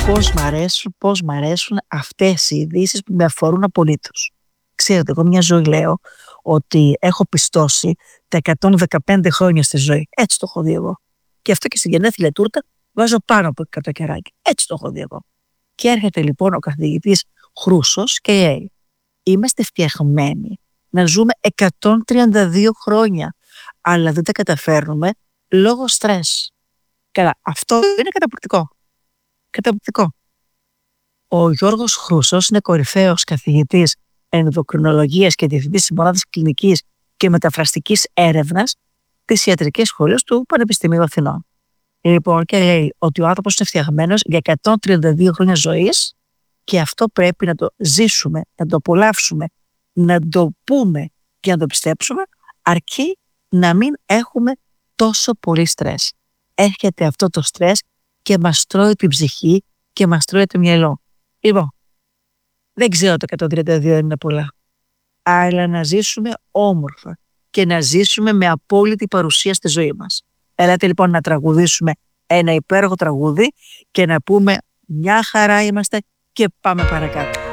Πώς μ' αρέσουν αυτές οι ειδήσεις που με αφορούν απολύτως. Ξέρετε, εγώ μια ζωή λέω ότι έχω πιστώσει τα 115 χρόνια στη ζωή. Έτσι το έχω δει εγώ. Και αυτό και στην γενέθλια τούρτα βάζω πάνω από 100 κεράκια. Έτσι το έχω δει εγώ. Και έρχεται λοιπόν ο καθηγητής Χρούσος και λέει: είμαστε φτιαγμένοι να ζούμε 132 χρόνια, αλλά δεν τα καταφέρνουμε λόγω στρες. Καλά, αυτό είναι καταπληκτικό. Καταπληκτικό. Ο Γιώργος Χρούσος είναι κορυφαίος καθηγητής ενδοκρινολογίας και διευθυντής της μονάδας κλινικής και μεταφραστικής έρευνας της Ιατρικής Σχολής του Πανεπιστημίου Αθηνών. Λοιπόν, και λέει ότι ο άνθρωπος είναι φτιαγμένος για 132 χρόνια ζωής και αυτό πρέπει να το ζήσουμε, να το απολαύσουμε, να το πούμε και να το πιστέψουμε, αρκεί να μην έχουμε τόσο πολύ στρες. Έρχεται αυτό το στρες και μας τρώει την ψυχή και μας τρώει το μυαλό. Λοιπόν, δεν ξέρω το 132 είναι πολλά, αλλά να ζήσουμε όμορφα και να ζήσουμε με απόλυτη παρουσία στη ζωή μας. Ελάτε λοιπόν να τραγουδήσουμε ένα υπέροχο τραγούδι και να πούμε μια χαρά είμαστε και πάμε παρακάτω.